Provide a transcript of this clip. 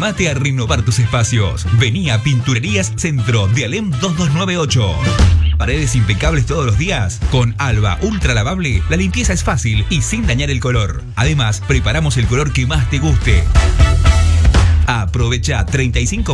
Animate a renovar tus espacios. Vení a Pinturerías Centro de Alem 2298. Paredes impecables todos los días. Con Alba Ultra Lavable, la limpieza es fácil y sin dañar el color. Además, preparamos el color que más te guste. Aprovecha 35%